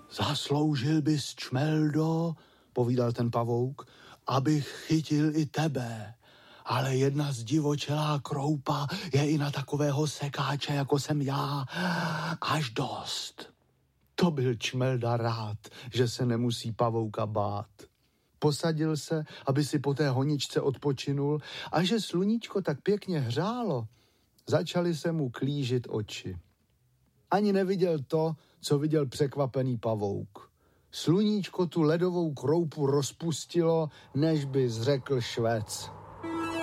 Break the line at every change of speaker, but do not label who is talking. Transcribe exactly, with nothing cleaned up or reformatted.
Zasloužil bys, Čmeldo, povídal ten pavouk, abych chytil i tebe. Ale jedna zdivočelá kroupa je i na takového sekáče, jako jsem já, až dost. To byl Čmelda rád, že se nemusí pavouka bát. Posadil se, aby si po té honičce odpočinul, a že sluníčko tak pěkně hřálo, začaly se mu klížit oči. Ani neviděl to, co viděl překvapený pavouk. Sluníčko tu ledovou kroupu rozpustilo, než by zřekl švec.